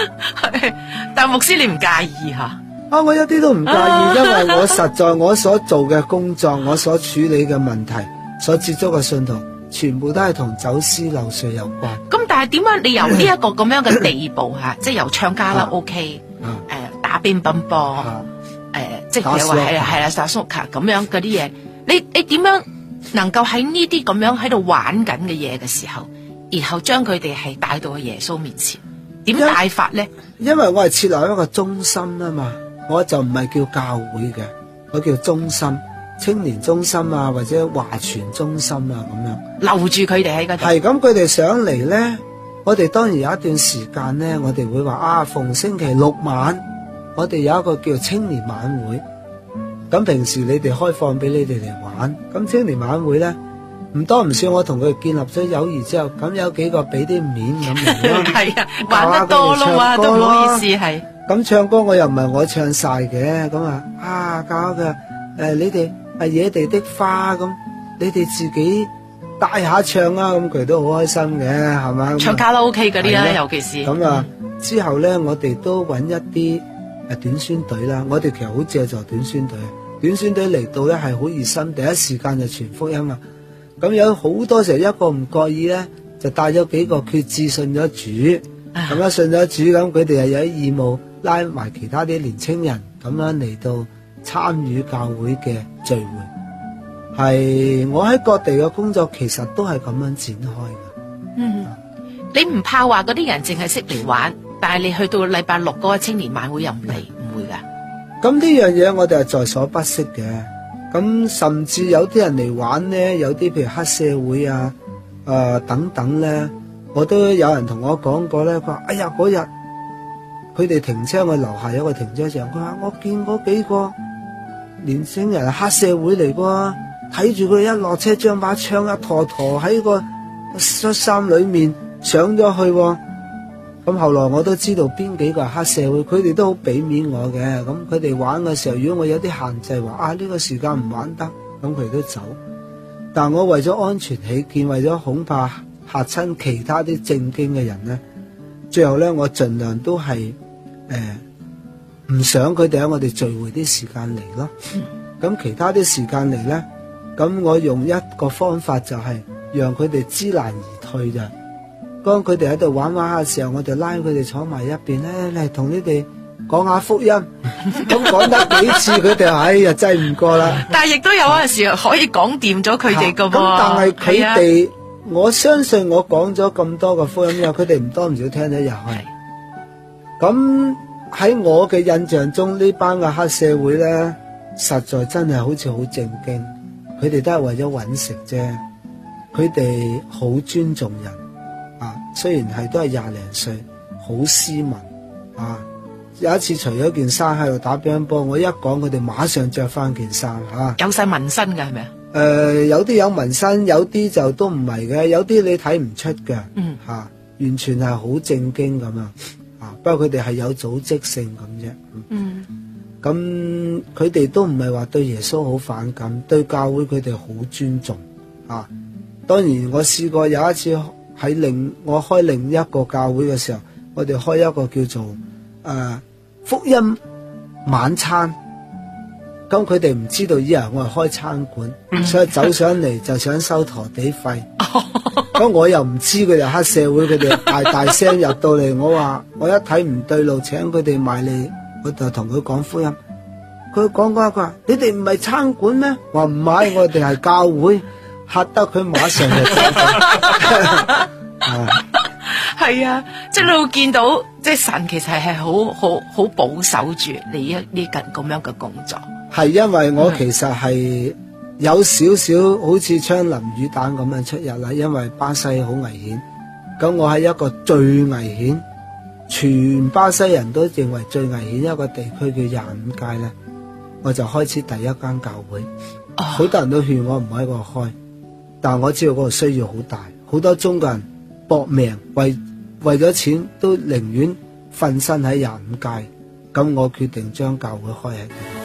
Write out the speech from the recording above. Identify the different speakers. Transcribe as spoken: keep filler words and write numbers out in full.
Speaker 1: 但牧師你唔介意吓？
Speaker 2: 啊，我一啲都唔介意，因為我實在我所做嘅工作，我所處理嘅問題，所接觸嘅信徒，全部都係同走私漏稅有關。
Speaker 1: 咁但係點解你由呢一個咁樣嘅地步吓，即係由唱卡拉 OK， 誒打乒乓波，誒即係話係係啦打 snooker 咁樣嗰啲嘢，你你點樣能夠喺呢啲咁樣喺度玩緊嘅嘢嘅時候，然後將佢哋係帶到去耶穌面前？點帶法咧？因為我係設立一個中心啊嘛，我就唔係叫教會嘅，我叫中心，青年中心啊，或者華傳中心啊咁樣，留住佢哋喺嗰度。係咁，佢哋上嚟咧，我哋當然有一段時間咧，我哋會話啊，逢星期六晚，我哋有一個叫青年晚會。咁平時你哋開放俾你哋嚟玩，咁青年晚會咧。唔多唔少，我同佢建立咗友誼之後，咁有幾個俾啲面咁嚟咯。係啊，玩得多咯嘛，都唔好意思係。咁唱歌我又唔係我唱晒嘅，咁啊啊搞嘅誒，你哋係野地的花咁，你哋自己帶下唱啊，咁佢都好開心嘅，係嘛？唱卡拉 OK 嗰啲啦，尤其是。咁啊，之後咧，我哋都揾一啲誒短宣隊啦，我哋其實好借助短宣隊，短宣隊嚟到咧係好熱心，第一時間就傳福音啊。咁有好多時候一個唔覺意咧，就帶咗幾個決志信咗主，咁樣信咗主，咁佢哋又有義務拉埋其他啲年青人咁樣嚟到參與教會嘅聚會。係我喺各地嘅工作，其實都係咁樣展開嘅。嗯，你唔怕話嗰啲人淨係識嚟玩，但係你去到禮拜六嗰個青年晚會又唔嚟，唔會噶？咁呢樣嘢我哋係在所不惜嘅。咁甚至有啲人嚟玩咧，有啲譬如黑社會啊，誒、呃、等等咧，我都有人同我講過咧，佢話：哎呀嗰日佢哋停車，我樓下有個停車場，佢話我見嗰幾個年輕人黑社會嚟㗎，睇住佢一落車，將把槍一坨坨喺個恤衫裏面上咗去喎。咁後來我都知道邊幾個係黑社會，佢哋都好俾面我嘅。咁佢哋玩嘅時候，如果我有啲限制話啊呢、這個時間唔玩得，咁佢哋都走。但我為咗安全起見，為咗恐怕嚇親其他啲正經嘅人咧，最後咧我盡量都係誒唔想佢哋喺我哋聚會啲時間嚟咯。咁、嗯、其他啲時間嚟咧，咁我用一個方法就係讓佢哋知難而退咋。當佢哋喺度玩玩下嘅時候，我就拉佢哋坐埋一邊咧，嚟同你哋講下福音。咁講得幾次，佢哋哎呀真係唔過啦。但係亦都有陣時可以講掂咗佢哋噶喎。咁但係佢哋，我相信我講咗咁多個福音，因為佢哋唔多唔少聽咗入去。咁喺我嘅印象中，呢班嘅黑社會咧，實在真係好似好正經。佢哋都係為咗搵食啫。佢哋好尊重人。啊，雖然係都係廿零歲，好斯文啊！有一次除咗件衫喺度打乒乓波，我一講佢哋馬上着翻件衫吓，有晒紋身㗎係咪啊？誒、呃，有啲有紋身，有啲就都唔係嘅，有啲你睇唔出嘅，嗯吓、啊，完全係好正經咁樣啊！不過佢哋係有組織性咁啫，嗯，咁佢哋都唔係話對耶穌好反感，對教會佢哋好尊重啊！當然我試過有一次。喺另我開另一個教會嘅時候，我哋開一個叫做誒、呃、福音晚餐，咁佢哋唔知道以為我係開餐館，所以走上嚟就想收陀地費。咁我又唔知佢哋黑社會，佢哋大大聲入到嚟，我話我一睇唔對路，請佢哋埋嚟，我就同佢講福音。佢講嗰一句話：你哋唔係餐館咩？我話唔係，我哋係教會。嚇得佢馬上就走咗。係啊，即係你會見到，即係神其實係好好好保守住你一呢咁咁樣嘅工作。係因為我其實係有少少好似槍林魚彈咁樣出入啦，因為巴西好危險。咁我喺一個最危險，全巴西人都認為最危險一個地區叫廿五街咧，我就開始第一間教會。好、哦、多人都勸我唔喺嗰度開。但我知道嗰個需要好大，好多中國人搏命為為咗錢都寧願瞓身喺廿五街，咁我決定將教會開喺度。